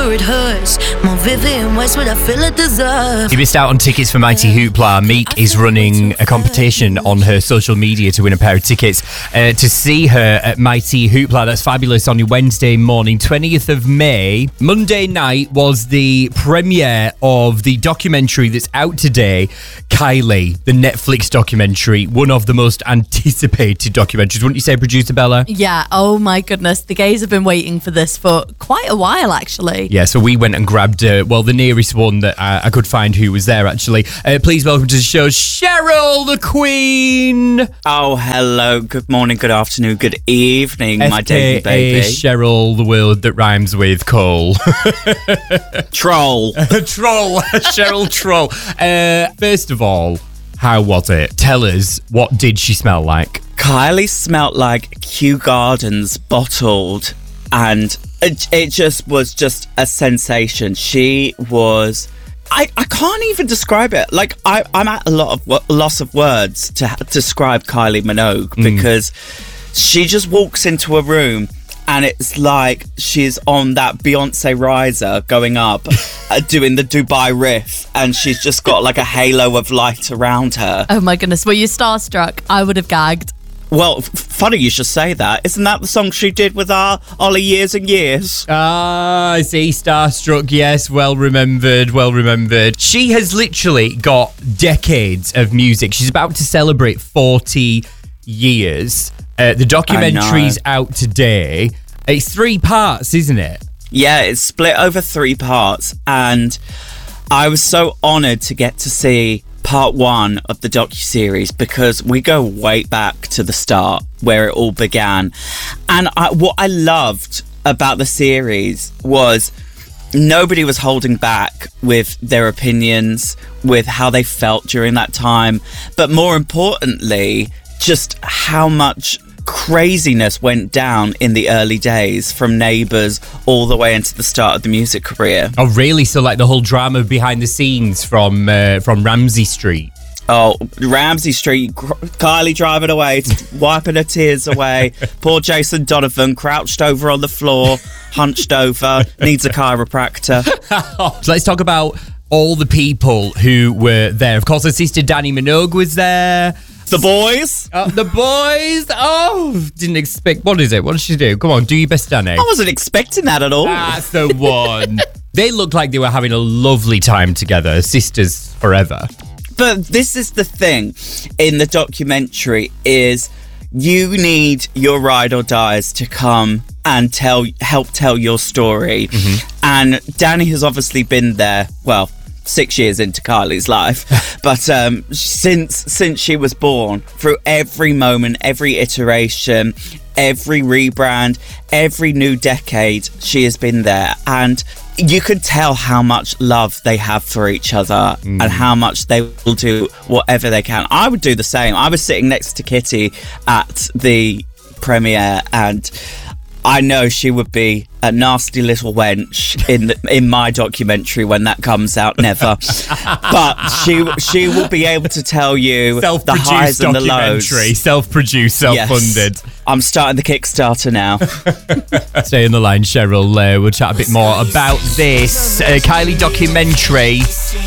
where it hurts. More Vivian Westwood, I feel it deserves. You missed out on tickets for Mighty Hoopla. Meek is running a competition on her social media to win a pair of tickets to see her at Mighty Hoopla. That's fabulous. On your Wednesday morning, 20th of May. Monday night was the premiere of the documentary that's out today, Kylie, the Netflix documentary, one of the most anticipated documentaries. Wouldn't you say, producer Bella? Yeah, oh my goodness. The gays have been waiting for this for quite a while, actually. Yeah, so we went and grabbed, the nearest one that I could find who was there, actually. Please welcome to the show, Cheryl, the Queen. Oh, hello. Good morning, good afternoon, good evening, my daily baby. Cheryl, the word that rhymes with coal. Troll. Troll. Cheryl Troll. First of all, how was it? Tell us, what did she smell like? Kylie smelled like Kew Gardens bottled, and it just was just a sensation. She was... I can't even describe it. Like, I'm at a loss of words to describe Kylie Minogue, because she just walks into a room and it's like she's on that Beyonce riser going up, doing the Dubai riff, and she's just got like a halo of light around her. Oh my goodness, were you starstruck? I would have gagged. Well, funny you should say that. Isn't that the song she did with our Ollie Years and Years? Ah, I see. Starstruck, yes. Well remembered. She has literally got decades of music. She's about to celebrate 40 years. The documentary's out today. It's 3 parts, isn't it? Yeah, it's split over 3 parts. And I was so honoured to get to see part 1 of the docuseries, because we go way back to the start where it all began. And what I loved about the series was nobody was holding back with their opinions, with how they felt during that time, but more importantly, just how much craziness went down in the early days, from Neighbours all the way into the start of the music career. Oh, really? So like the whole drama behind the scenes from Ramsey Street? Oh, Ramsey Street, Kylie driving away, wiping her tears away. Poor Jason Donovan, crouched over on the floor, hunched over, needs a chiropractor. So let's talk about all the people who were there. Of course, her sister Danny Minogue was there. The boys? The boys? Oh, didn't expect. What is it? What did she do? Come on, do your best, Danny. I wasn't expecting that at all. That's the one. They looked like they were having a lovely time together. Sisters forever. But this is the thing in the documentary, is you need your ride or dies to come and help tell your story. And Danny has obviously been there, well, 6 years into Kylie's life, but since she was born, through every moment, every iteration, every rebrand, every new decade, she has been there. And you can tell how much love they have for each other and how much they will do whatever they can. I would do the same. I was sitting next to Kitty at the premiere, and I know she would be a nasty little wench in my documentary when that comes out. Never, but she will be able to tell you the highs and the lows. Self-produced, self-funded. Yes. I'm starting the Kickstarter now. Stay on the line, Cheryl. We'll chat a bit more about this Kylie documentary.